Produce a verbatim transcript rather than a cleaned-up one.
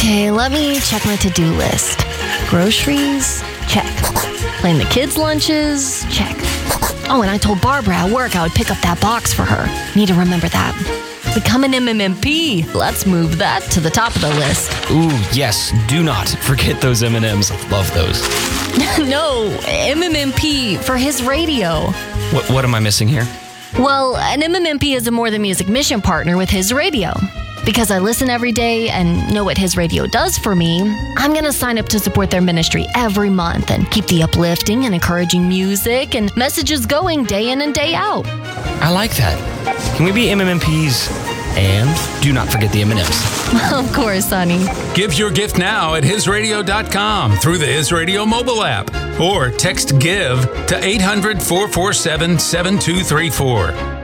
Okay, let me check my to-do list. Groceries? Check. Plan the kids' lunches? Check. Oh, and I told Barbara at work I would pick up that box for her. Need to remember that. Become an M M M P. Let's move that to the top of the list. Ooh, yes. Do not forget those M and M's. Love those. No, M M M P for his radio. What, what am I missing here? Well, an M M M P is a More Than Music mission partner with his radio. Because I listen every day and know what his radio does for me, I'm going to sign up to support their ministry every month and keep the uplifting and encouraging music and messages going day in and day out. I like that. Can we be M M M Ps and do not forget the M and M's? Of course, honey. Give your gift now at his radio dot com through the His Radio mobile app or text GIVE to eight hundred, four four seven, seven two three four.